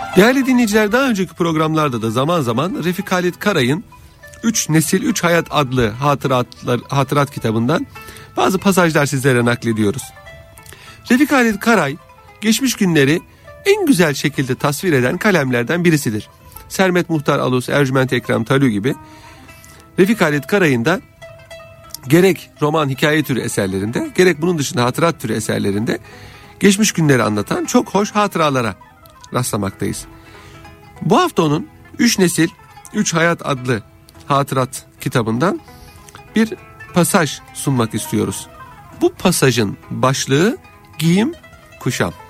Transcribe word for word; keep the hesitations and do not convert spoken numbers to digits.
Değerli dinleyiciler, daha önceki programlarda da zaman zaman Refik Halit Karay'ın Üç Nesil Üç Hayat adlı hatıratlar, hatırat kitabından bazı pasajlar sizlere naklediyoruz. Refik Halit Karay geçmiş günleri en güzel şekilde tasvir eden kalemlerden birisidir. Sermet Muhtar Alus, Ercüment Ekrem Talü gibi Refik Halit Karay'ın da gerek roman hikaye türü eserlerinde, gerek bunun dışında hatırat türü eserlerinde geçmiş günleri anlatan çok hoş hatıralara rastlamaktayız. Bu hafta onun Üç Nesil Üç Hayat adlı hatırat kitabından bir pasaj sunmak istiyoruz. Bu pasajın başlığı giyim kuşam.